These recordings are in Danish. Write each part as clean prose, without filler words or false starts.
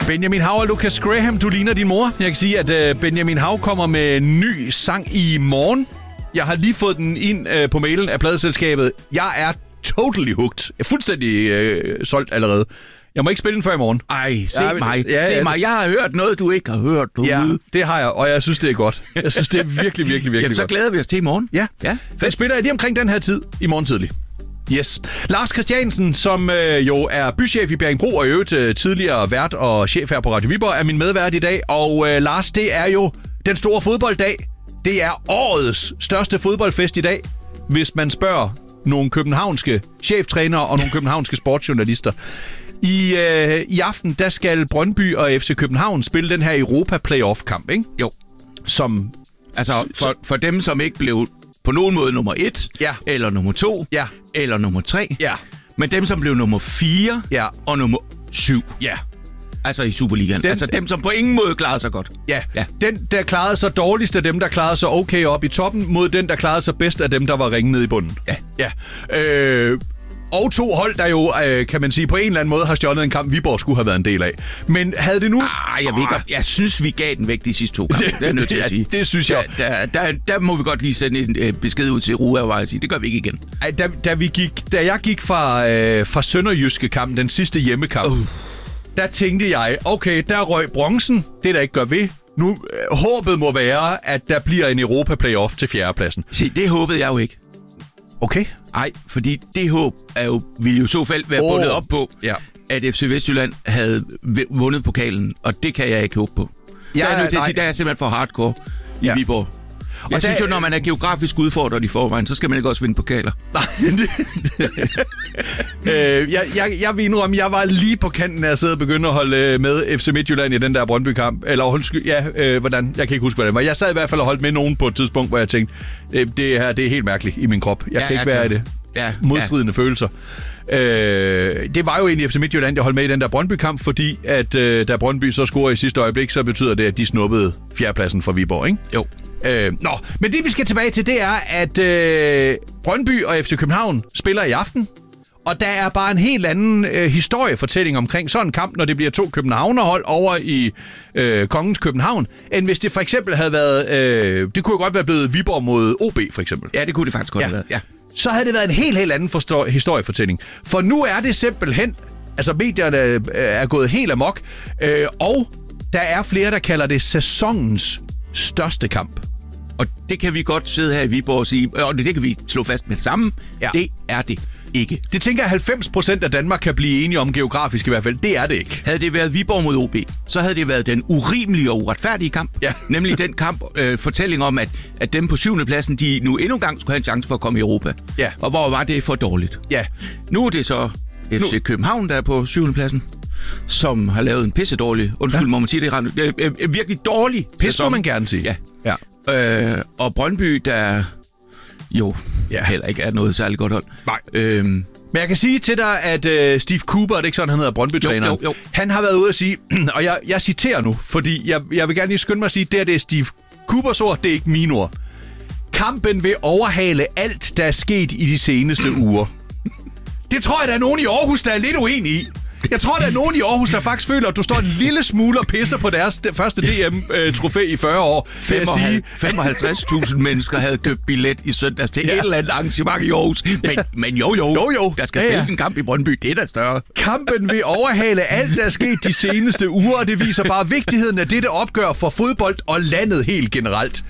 Benjamin Hav og Lucas Graham, du ligner din mor. Jeg kan sige, at Benjamin Hav kommer med en ny sang i morgen. Jeg har lige fået den ind på mailen af pladeselskabet. Jeg er totally hooked. Jeg er fuldstændig solgt allerede. Jeg må ikke spille den før i morgen. Ej, se mig. Se mig. Jeg har hørt noget, du ikke har hørt. Ja, det har jeg, og jeg synes, det er godt. Jeg synes, det er virkelig, virkelig, virkelig Jamen, så godt. glæder vi os til i morgen. Ja. Den spiller jeg lige omkring den her tid i morgen tidlig. Yes. Lars Christiansen, som jo er bychef i Bjerringbro og i øvrigt tidligere vært og chef her på Radio Viborg, er min medvært i dag. Og Lars, det er jo den store fodbolddag. Det er årets største fodboldfest i dag, hvis man spørger nogle københavnske cheftrænere og nogle københavnske sportsjournalister. I aften, der skal Brøndby og FC København spille den her Europa-playoff-kamp, ikke? Jo. Som... Altså, for dem, som ikke blev på nogen måde nummer 1, eller nummer 2, eller nummer 3, men dem, som blev nummer 4 og nummer 7. Ja. Altså i Superligaen. Altså dem, som på ingen måde klarede sig godt. Ja. Den, der klarede sig dårligst af dem, der klarede sig okay op i toppen, mod den, der klarede sig bedst af dem, der var ringet ned i bunden. Ja. Og 2 hold, der jo, kan man sige, på en eller anden måde har stjålet en kamp, Viborg skulle have været en del af. Men havde det nu... Jeg ved ikke. Jeg synes, vi gav den væk de sidste 2 kampe. Det er jeg nødt til at sige. Det synes jeg. Der må vi godt lige sende en besked ud til Rua og sige, det gør vi ikke igen. Da jeg gik fra Sønderjyske kampen, den sidste hjemmekamp, der tænkte jeg, okay, der røg bronzen, det der ikke gør ved. Nu, håbet må være, at der bliver en Europa-playoff til 4. pladsen. Se, det håbede jeg jo ikke. Okay. Nej, fordi det håb ville jo i så fald være bundet op på, at FC Vestjylland havde vundet pokalen, og det kan jeg ikke håbe på. Jeg er nødt til at sige, der er simpelthen for hardcore i Viborg. Jeg synes jo, når man er geografisk udfordret i forvejen, så skal man ikke også vinde pokaler. Nej, jeg vil indrømme, jeg var lige på kanten af at sidde og begynde at holde med FC Midtjylland i den der Brøndby-kamp. Eller hvordan? Jeg kan ikke huske, hvordan det var. Jeg sad i hvert fald og holdt med nogen på et tidspunkt, hvor jeg tænkte, det her det er helt mærkeligt i min krop. Jeg kan ikke være i det. Modstridende følelser. Det var jo egentlig FC Midtjylland, jeg holdt med i den der Brøndby-kamp, fordi at da Brøndby så scorer i sidste øjeblik, så betyder det, at de snuppede 4. pladsen fra Viborg, ikke? Jo. Men det vi skal tilbage til, det er, at Brøndby og FC København spiller i aften. Og der er bare en helt anden historiefortælling omkring sådan en kamp, når det bliver 2 københavnerhold over i Kongens København, end hvis det for eksempel havde været... det kunne jo godt være blevet Viborg mod OB, for eksempel. Ja, det kunne det faktisk godt have været, ja. Så havde det været en helt anden historiefortælling. For nu er det simpelthen... Altså, medierne er gået helt amok, og der er flere, der kalder det sæsonens største kamp. Og det kan vi godt sidde her i Viborg og sige, og det kan vi slå fast med det samme. Ja. Det er det ikke. Det tænker jeg 90% af Danmark kan blive enige om geografisk i hvert fald. Det er det ikke. Havde det været Viborg mod OB, så havde det været den urimelige og uretfærdige kamp. Ja. Nemlig den kamp, fortælling om, at dem på 7. pladsen, de nu endnu en gang skulle have en chance for at komme i Europa. Ja. Og hvor var det for dårligt? Ja. Nu er det så FC København, der er på 7. pladsen, som har lavet en pissedårlig, må man sige det, virkelig dårlig pisse, må man gerne sige. Ja. Og Brøndby, der jo heller ikke er noget særligt godt hold. Nej. Men jeg kan sige til dig, at Steve Cooper, det er ikke sådan, han hedder, Brøndby-træneren, jo. Han har været ude at sige, og jeg citerer nu, fordi jeg vil gerne lige skynde mig at sige, det er Steve Coopers ord, det er ikke mine ord. Kampen vil overhale alt, der er sket i de seneste uger. Det tror jeg, der er nogen i Aarhus, der er lidt uenige i. Jeg tror, der er nogen i Aarhus, der faktisk føler, at du står en lille smule og pisser på deres første DM-trofæ i 40 år. 55.000 mennesker havde købt billet i søndags til et eller andet arrangement i Aarhus. Men jo, der skal spilles en kamp i Brøndby. Det er da større. Kampen vil overhale alt, der er sket de seneste uger, og det viser bare vigtigheden af dette opgør for fodbold og landet helt generelt.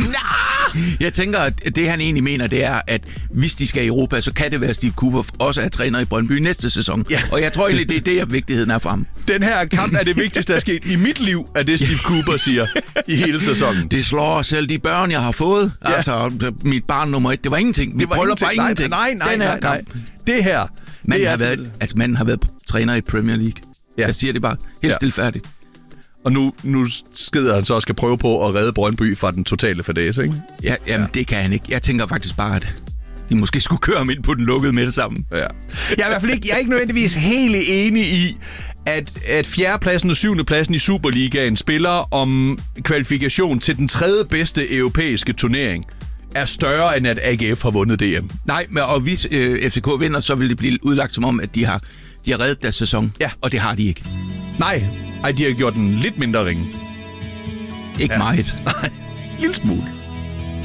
Jeg tænker, at det han egentlig mener, det er, at hvis de skal i Europa, så kan det være, at Steve Cooper også er træner i Brøndby næste sæson. Ja. Og jeg tror egentlig, det er det, vigtigheden er for ham. Den her kamp er det vigtigste, der er sket i mit liv, af det Steve Cooper siger i hele sæsonen. Det slår selv de børn, jeg har fået. Ja. Altså, mit barn nummer 1, det var ingenting. Vi prøver bare ingenting. Nej. Det her... Manden har været træner i Premier League. Ja. Jeg siger det bare helt stilfærdigt. Og nu skider han så også skal prøve på at redde Brøndby fra den totale fadæse, ikke? Jamen, det kan han ikke. Jeg tænker faktisk bare, at de måske skulle køre ham ind på den lukkede med det samme. Ja. Jeg er i hvert fald ikke nødvendigvis helt enig i, at 4. pladsen og 7. pladsen i Superligaen spiller om kvalifikation til den 3. bedste europæiske turnering er større, end at AGF har vundet DM. Nej, og hvis FCK vinder, så vil det blive udlagt som om, at de har reddet deres sæson. Ja. Og det har de ikke. Nej, Ej, de har gjort den lidt mindre ringe. Ikke meget. Nej, lille smule.